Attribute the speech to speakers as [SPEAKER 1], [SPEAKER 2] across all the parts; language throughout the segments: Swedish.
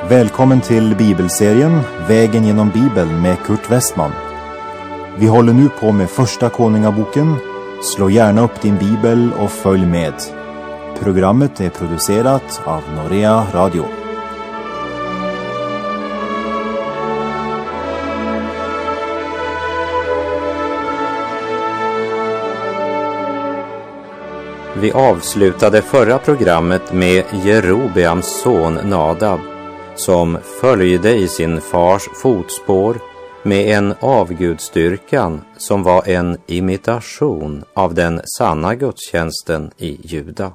[SPEAKER 1] Välkommen till bibelserien Vägen genom Bibeln med Kurt Westman. Vi håller nu på med första Konungaboken. Slå gärna upp din bibel och följ med. Programmet är producerat av Norea Radio.
[SPEAKER 2] Vi avslutade förra programmet med Jerobeams son Nadab, som följde i sin fars fotspår med en avgudstyrkan som var en imitation av den sanna gudstjänsten i Juda.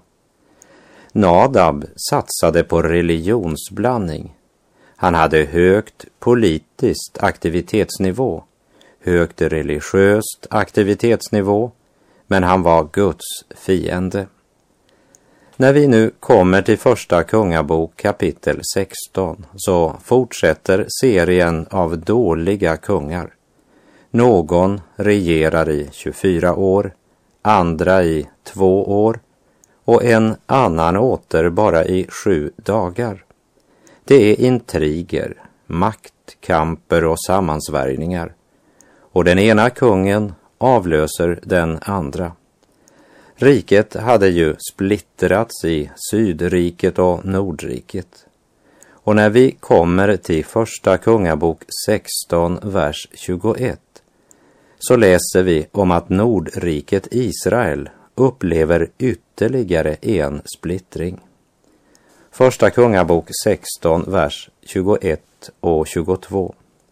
[SPEAKER 2] Nadab satsade på religionsblandning. Han hade högt politiskt aktivitetsnivå, högt religiöst aktivitetsnivå, men han var Guds fiende. När vi nu kommer till första kungabok kapitel 16 så fortsätter serien av dåliga kungar. Någon regerar i 24 år, andra i 2 år och en annan åter bara i 7 dagar. Det är intriger, maktkamper och sammansvärjningar. Och den ena kungen avlöser den andra. Riket hade ju splittrats i Sydriket och Nordriket. Och när vi kommer till första kungabok 16, vers 21, så läser vi om att Nordriket Israel upplever ytterligare en splittring. Första kungabok 16, vers 21 och 22.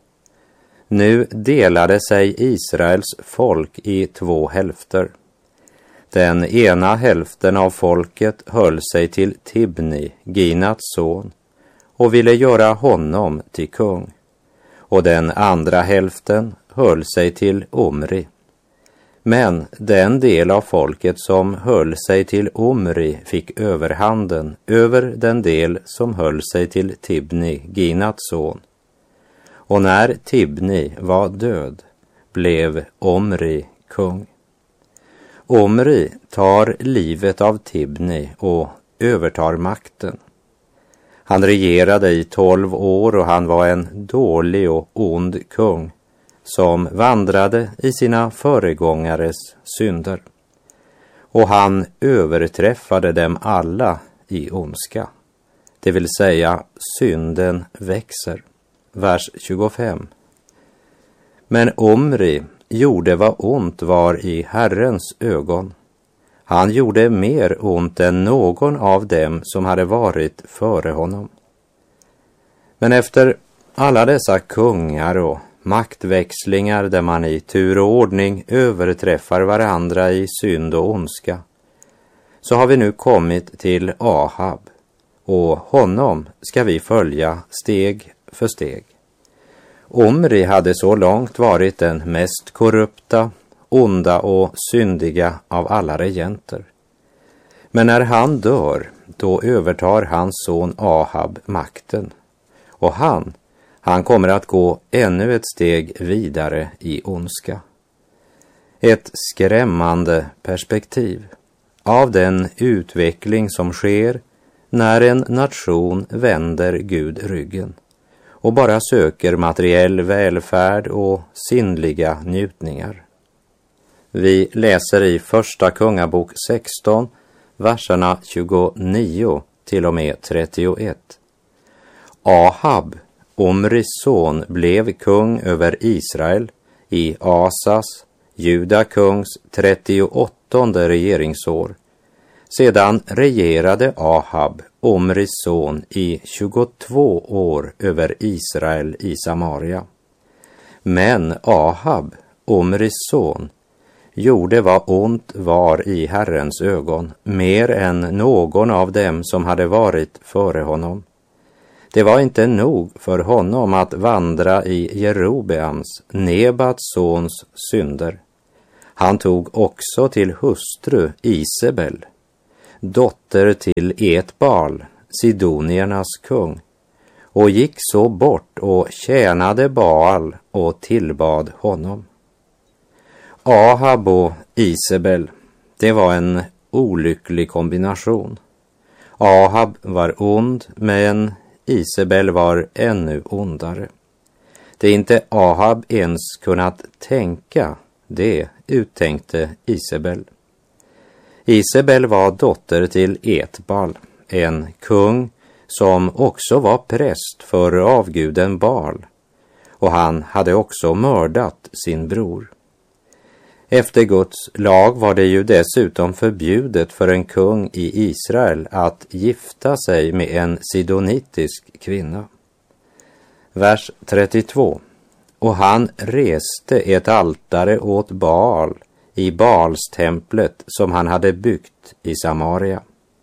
[SPEAKER 2] Nu delade sig Israels folk i 2 hälfter. Den ena hälften av folket höll sig till Tibni, Ginats son, och ville göra honom till kung. Och den andra hälften höll sig till Omri. Men den del av folket som höll sig till Omri fick överhanden över den del som höll sig till Tibni, Ginats son. Och när Tibni var död blev Omri kung. Omri tar livet av Tibni och övertar makten. Han regerade i 12 år och han var en dålig och ond kung som vandrade i sina föregångares synder. Och han överträffade dem alla i ondska. Det vill säga synden växer. Vers 25. Men Omri gjorde vad ont var i Herrens ögon. Han gjorde mer ont än någon av dem som hade varit före honom. Men efter alla dessa kungar och maktväxlingar där man i tur och ordning överträffar varandra i synd och ondska, så har vi nu kommit till Ahab, och honom ska vi följa steg för steg. Omri hade så långt varit den mest korrupta, onda och syndiga av alla regenter. Men när han dör, då övertar hans son Ahab makten. Och han kommer att gå ännu ett steg vidare i ondska. Ett skrämmande perspektiv av den utveckling som sker när en nation vänder Gud ryggen och bara söker materiell välfärd och sinnliga njutningar. Vi läser i första kungabok 16, verserna 29 till och med 31. Ahab, Omris son, blev kung över Israel i Asas, Juda kungs 38:e regeringsår. Sedan regerade Ahab, Omris son, i 22 år över Israel i Samaria. Men Ahab, Omris son, gjorde vad ont var i Herrens ögon, mer än någon av dem som hade varit före honom. Det var inte nog för honom att vandra i Jerobeams, Nebats sons, synder. Han tog också till hustru Isabel, dotter till Etbal, Sidoniernas kung, och gick så bort och tjänade Baal och tillbad honom. Ahab och Isabel, det var en olycklig kombination. Ahab var ond, men Isabel var ännu ondare. Det inte Ahab ens kunnat tänka, det uttänkte Isabel. Isabel var dotter till Etbal, en kung som också var präst för avguden Baal, och han hade också mördat sin bror. Efter Guds lag var det ju dessutom förbjudet för en kung i Israel att gifta sig med en sidonitisk kvinna. Vers 32. Och han reste ett altare åt Baal i Baalstemplet som han hade byggt i Samaria.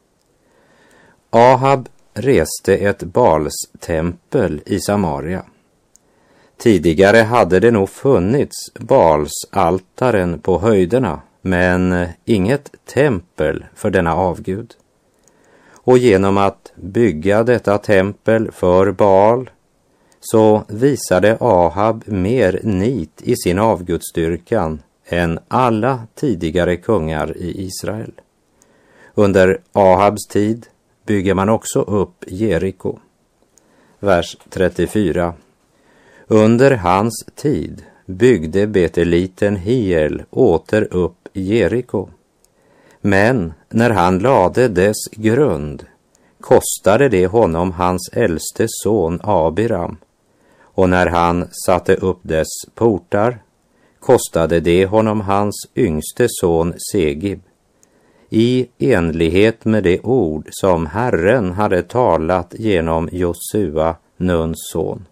[SPEAKER 2] Ahab reste ett Baalstempel i Samaria. Tidigare hade det nog funnits Baalsaltaren på höjderna, men inget tempel för denna avgud. Och genom att bygga detta tempel för Baal så visade Ahab mer nit i sin avgudsdyrkan än alla tidigare kungar i Israel. Under Ahabs tid bygger man också upp Jeriko. Vers 34. Under hans tid byggde beteliten Hiel åter upp Jeriko. Men när han lade dess grund kostade det honom hans äldste son Abiram, och när han satte upp dess portar kostade det honom hans yngste son Segib, i enlighet med det ord som Herren hade talat genom Josua, Nuns son.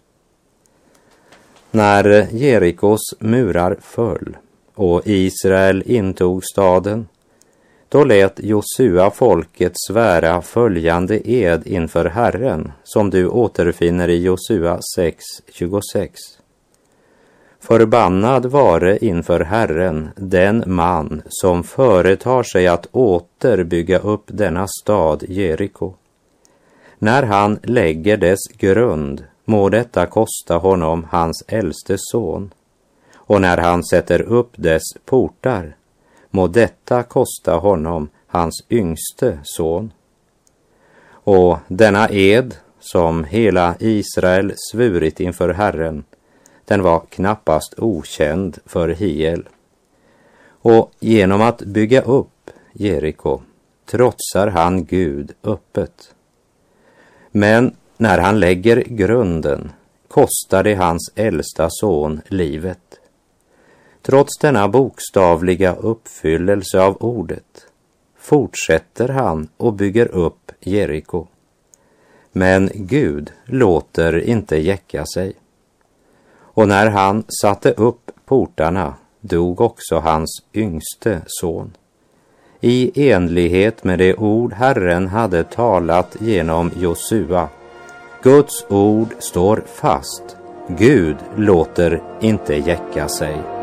[SPEAKER 2] När Jerikos murar föll och Israel intog staden, då lät Josua folket svära följande ed inför Herren, som du återfinner i Josua 6:26. Förbannad vare inför Herren den man som företar sig att åter bygga upp denna stad Jeriko. När han lägger dess grund må detta kosta honom hans äldste son, och när han sätter upp dess portar må detta kosta honom hans yngste son. Och denna ed som hela Israel svurit inför Herren, den var knappast okänd för Hiel. Och genom att bygga upp Jeriko trotsar han Gud öppet. Men när han lägger grunden kostar det hans äldsta son livet. Trots denna bokstavliga uppfyllelse av ordet fortsätter han och bygger upp Jeriko. Men Gud låter inte jäcka sig. Och när han satte upp portarna dog också hans yngste son, i enlighet med det ord Herren hade talat genom Josua. Guds ord står fast. Gud låter inte jäcka sig.